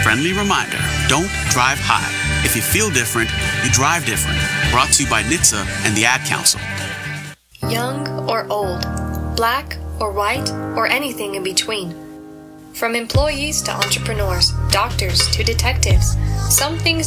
Friendly reminder, don't drive high. If you feel different, you drive different. Brought to you by NHTSA and the Ad Council. Young or old, black or white, or anything in between. From employees to entrepreneurs, doctors to detectives, some things